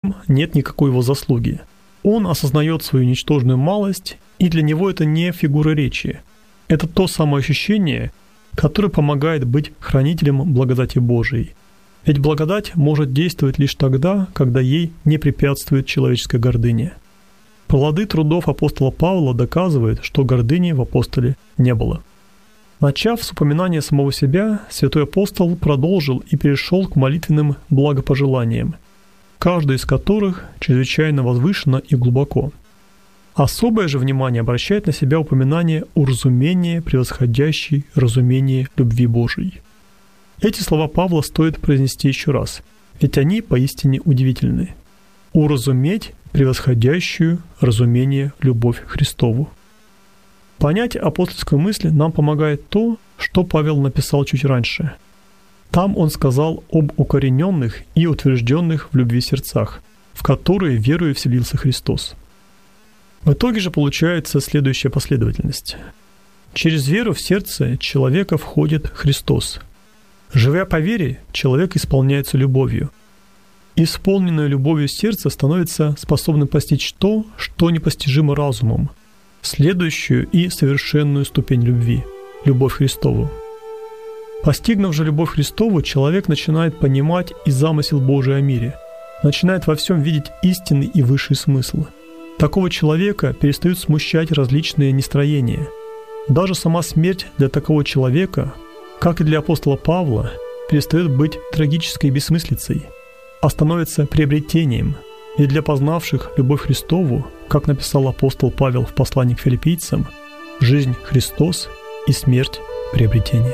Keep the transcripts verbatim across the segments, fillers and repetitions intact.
этом нет никакой его заслуги. Он осознает свою ничтожную малость, и для него это не фигура речи. Это то самое ощущение, которое помогает быть хранителем благодати Божией. Ведь благодать может действовать лишь тогда, когда ей не препятствует человеческая гордыня. Плоды трудов апостола Павла доказывают, что гордыни в апостоле не было. Начав с упоминания самого себя, святой апостол продолжил и перешел к молитвенным благопожеланиям, каждое из которых чрезвычайно возвышенно и глубоко. Особое же внимание обращает на себя упоминание «уразумение, превосходящей разумение любви Божией». Эти слова Павла стоит произнести еще раз, ведь они поистине удивительны. «Уразуметь превосходящую разумение любовь Христову». Понять апостольскую мысль нам помогает то, что Павел написал чуть раньше. Там он сказал об укорененных и утвержденных в любви сердцах, в которые верою вселился Христос. В итоге же получается следующая последовательность. Через веру в сердце человека входит Христос. Живя по вере, человек исполняется любовью. Исполненное любовью сердце становится способным постичь то, что непостижимо разумом, следующую и совершенную ступень любви – любовь Христову. Постигнув же любовь Христову, человек начинает понимать и замысел Божий о мире, начинает во всем видеть истинный и высший смысл. Такого человека перестают смущать различные нестроения. Даже сама смерть для такого человека, как и для апостола Павла, перестает быть трагической бессмыслицей, а становится приобретением. И для познавших любовь Христову, как написал апостол Павел в послании к филиппийцам, жизнь – Христос и смерть – приобретение.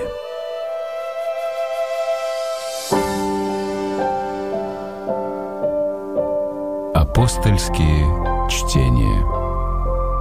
Апостольские чтения.